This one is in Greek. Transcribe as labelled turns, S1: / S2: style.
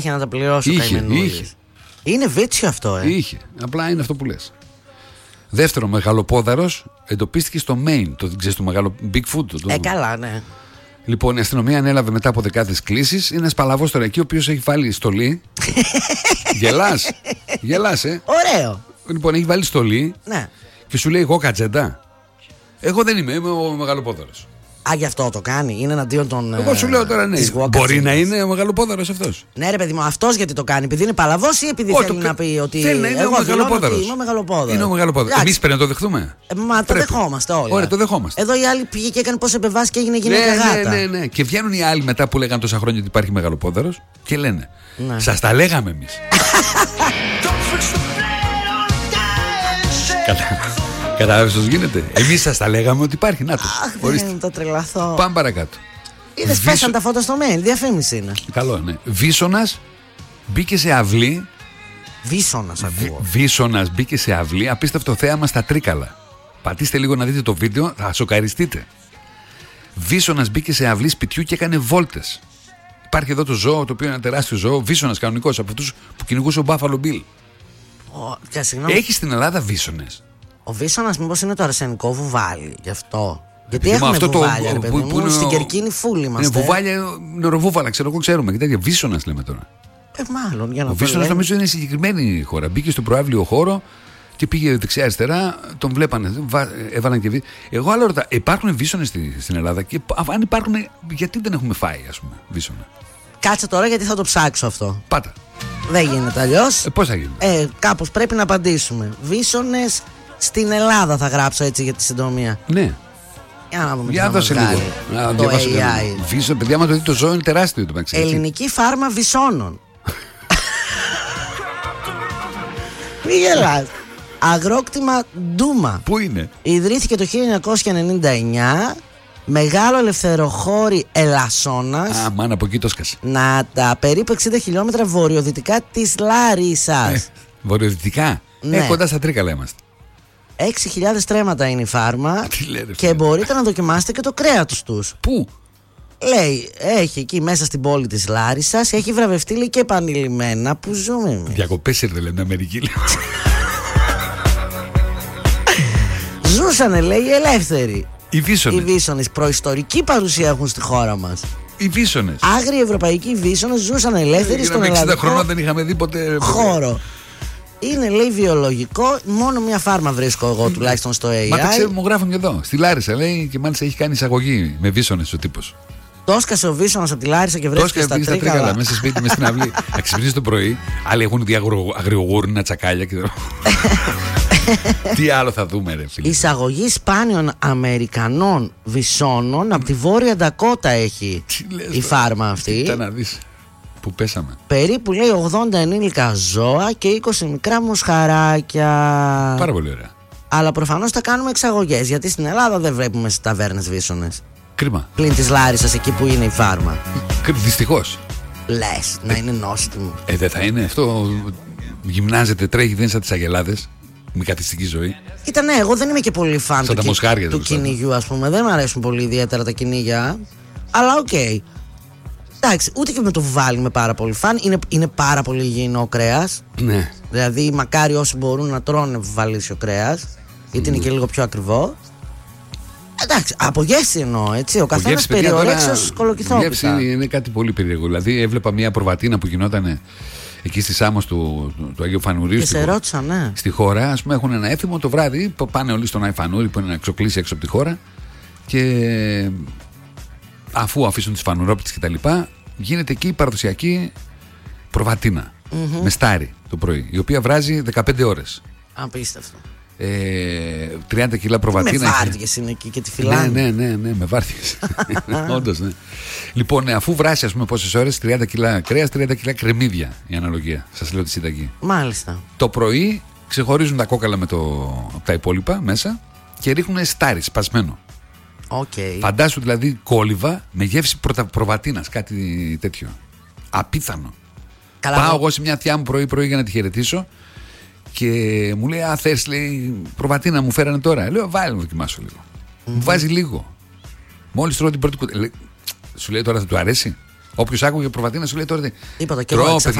S1: Είχε να τα πληρώσει ο καημενούλης. Είναι βίτσιο αυτό,
S2: Είχε. Απλά είναι αυτό που λες. Δεύτερο, μεγαλοπόδαρος εντοπίστηκε στο Maine. Το ξέρεις, το μεγάλο Bigfoot.
S1: Καλά, ναι.
S2: Λοιπόν, η αστυνομία ανέλαβε μετά από δεκάδες κλήσεις. Είναι ένας παλαβός τώρα εκεί, ο οποίος έχει βάλει στολή. Γελάς,
S1: Ωραίο.
S2: Λοιπόν, έχει βάλει στολή.
S1: Ναι.
S2: Και σου λέει: εγώ κατζέντα. Εγώ δεν είμαι ο μεγαλοπόδαρος.
S1: Γι' αυτό το κάνει. Είναι εναντίον των.
S2: Εγώ σου λέω τώρα, ναι. Μπορεί να είναι ο μεγαλοπόδαρος αυτός.
S1: Ναι, ρε παιδί μου, αυτός γιατί το κάνει. Επειδή είναι παλαβός ή επειδή θέλει να πει ότι.
S2: Θέλει να είναι ο μεγαλοπόδαρος.
S1: Είμαι ο μεγαλοπόδαρος.
S2: Είναι ο μεγαλοπόδαρος. Εμείς πρέπει να το δεχτούμε.
S1: Μα το δεχόμαστε όλοι.
S2: Ωραία, το δεχόμαστε.
S1: Εδώ οι άλλοι πήγε και έκανε πώς επεμβάσει και έγινε γυναίκα γάτα.
S2: Ναι. Και βγαίνουν οι άλλοι μετά που λέγανε τόσα χρόνια ότι υπάρχει μεγαλοπόδαρος και λένε: σας τα λέγαμε εμείς. Κατάλαβες πώς γίνεται. Εμείς σας τα λέγαμε ότι υπάρχει. Να το.
S1: Ορίστε. Το τρελαθώ.
S2: Πάμε παρακάτω.
S1: Είδες, πέσαν τα φώτα στο mail. Διαφήμιση είναι.
S2: Καλό, ναι. Βίσωνας μπήκε σε αυλή. Βίσωνας μπήκε σε αυλή. Απίστευτο θέαμα στα Τρίκαλα. Πατήστε λίγο να δείτε το βίντεο, θα σοκαριστείτε. Βίσωνας μπήκε σε αυλή σπιτιού και έκανε βόλτες. Υπάρχει εδώ το ζώο, το οποίο είναι ένα τεράστιο ζώο. Βίσωνας κανονικός, από αυτούς που κυνηγούσε ο Μπάφαλο Μπιλ. Έχει στην Ελλάδα βίσωνες?
S1: Ο βίσωνας μήπως είναι το αρσενικό βουβάλι, γι' αυτό. Γιατί έχουμε βουβάλια, ρε παιδί μου. Στην Κερκίνη φούλη είμαστε.
S2: Είναι βουβάλια, νεροβούβαλα, ξέρουμε. Και τέτοια βίσωνας λέμε τώρα.
S1: Μάλλον, για να
S2: ο βίσωνας νομίζω είναι συγκεκριμένη χώρα. Μπήκε στο προαύλιο χώρο και πήγε δεξιά-αριστερά, τον βλέπανε, έβαλαν και βίσωνες. Εγώ άλλο ρωτάω, υπάρχουν βίσωνες στην Ελλάδα? Και αν υπάρχουν, γιατί δεν έχουμε φάει, ας πούμε, βίσωνα?
S1: Κάτσε τώρα, γιατί θα το ψάξω αυτό.
S2: Πάτα.
S1: Δεν γίνεται αλλιώς.
S2: Πώς θα γίνει?
S1: Κάπως πρέπει να απαντήσουμε. Βίσωνες στην Ελλάδα θα γράψω έτσι για τη συντομία.
S2: Ναι.
S1: Για να δούμε.
S2: Για να δώσε λίγο.
S1: Το AI.
S2: Βίσον, παιδιά, άμα το δείτε, το ζώο είναι τεράστιο.
S1: Ελληνική φάρμα βυσώνων. Μη γελάς. Αγρόκτημα Ντούμα.
S2: Πού είναι?
S1: Ιδρύθηκε το 1999. Μεγάλο ελευθεροχώρι Ελασσόνας.
S2: Μάνα, από εκεί το σκασε.
S1: Να τα περίπου 60 χιλιόμετρα βορειοδυτικά της Λάρισσας.
S2: Βορειοδυτικά.
S1: Ναι.
S2: Κοντά στα Τρίκαλα είμαστε.
S1: 6.000 τρέματα είναι η φάρμα. Και μπορείτε να δοκιμάσετε και το κρέατος τους.
S2: Πού?
S1: Λέει, έχει εκεί μέσα στην πόλη της Λάρισσας. Έχει βραβευτεί, λέει, και επανειλημμένα. Που ζούμε εμείς.
S2: Διακοπές ήρθε, λέμε, Αμερική.
S1: Ζούσανε, λέει, ελεύθεροι.
S2: Οι
S1: βίσωνες. Προϊστορική παρουσία έχουν στη χώρα μας.
S2: Οι βίσωνες.
S1: Άγριοι ευρωπαϊκοί βίσωνες ζούσαν ελεύθεροι στον ελληνικό
S2: 60 χρόνια δεν είχαμε δει ποτέ
S1: χώρο. Είναι, λέει, βιολογικό. Μόνο μια φάρμα βρίσκω εγώ τουλάχιστον στο AI.
S2: Μα τα ξέρω, μου γράφουν και εδώ. Στη Λάρισα, λέει, και μάλιστα έχει κάνει εισαγωγή με βίσωνες ο τύπος.
S1: Το έσκασε ο βίσωνας από τη Λάρισα και βρέθηκε στα Τρίκαλα.
S2: Μέσα σπίτι, μέσα στην αυλή. Αξιπνίζει το πρωί. Άλλοι έχουν δει αγριογούρνα, τσακάλια και. Τι άλλο θα δούμε, ρε φίλε?
S1: Εισαγωγή σπάνιων Αμερικανών βυσώνων από τη Βόρεια Ντακότα έχει η φάρμα αυτή.
S2: Κοίτα να δεις που πέσαμε.
S1: Περίπου, λέει, 80 ενήλικα ζώα και 20 μικρά μοσχαράκια.
S2: Πάρα πολύ ωραία.
S1: Αλλά προφανώς θα κάνουμε εξαγωγές, γιατί στην Ελλάδα δεν βλέπουμε στις ταβέρνες βίσωνες.
S2: Κρίμα.
S1: Πλην της Λάρισσας, εκεί που είναι η φάρμα.
S2: Δυστυχώς.
S1: Λες, να είναι νόστιμο.
S2: Δεν θα είναι αυτό. Γυμνάζεται, τρέχει, δεν είναι σαν τις αγελάδες. Μη καθιστική ζωή.
S1: Κοίτα, ναι, εγώ δεν είμαι και πολύ φαν του κυνηγιού, ας πούμε. Δεν μου αρέσουν πολύ ιδιαίτερα τα κυνήγια. Αλλά οκ. Εντάξει, ούτε και με το βουβάλι είμαι πάρα πολύ φαν. Είναι πάρα πολύ υγιεινό κρέας.
S2: Ναι.
S1: Δηλαδή, μακάρι όσοι μπορούν να τρώνε βουβαλίσιο κρέας, γιατί είναι και λίγο πιο ακριβό. Εντάξει, από γεύση εννοώ, έτσι. Ο καθένας περιορέξεως κολοκυθόπιτα.
S2: Η γεύση είναι κάτι πολύ περίεργο. Δηλαδή, έβλεπα μια προβατίνα που γινόταν εκεί στη Σάμος του Αγίου Φανουρίου.
S1: Και σε ρώτησα, ναι.
S2: Στη χώρα, ας πούμε, έχουν ένα έθιμο το βράδυ. Πάνε όλοι στον Άγιο Φανούρι που είναι να εξοκλήσει έξω από τη χώρα. Και αφού αφήσουν τις φανουρόπιτες κτλ., γίνεται εκεί η παραδοσιακή προβατίνα. Με στάρι το πρωί, η οποία βράζει 15 ώρες.
S1: Απίστευτο.
S2: 30 κιλά προβατίνα.
S1: Με βάρδιες είναι εκεί και τη φυλάνε.
S2: Ναι, με βάρδιες. Όντως, ναι. Λοιπόν, αφού βράσει, ας πούμε, πόσες ώρες, 30 κιλά κρέας, 30 κιλά κρεμμύδια, η αναλογία. Σας λέω τη συνταγή.
S1: Μάλιστα.
S2: Το πρωί ξεχωρίζουν τα κόκαλα από τα υπόλοιπα μέσα και ρίχνουν στάρι σπασμένο.
S1: Okay.
S2: Φαντάσου δηλαδή κόλληβα με γεύση προβατίνας, κάτι τέτοιο. Απίθανο.
S1: Καλά,
S2: πάω εγώ σε μια θεία μου πρωί-πρωί για να τη χαιρετήσω και μου λέει: α, θες, λέει, προβατίνα μου φέρανε τώρα. Λέω: βάλε να δοκιμάσω λίγο. Μου βάζει λίγο. Μόλις τρώω την πρώτη κουταλιά. Σου λέει: τώρα θα του αρέσει. Όποιος άκουγε προβατίνα σου λέει τώρα.
S1: Τίποτα, και εγώ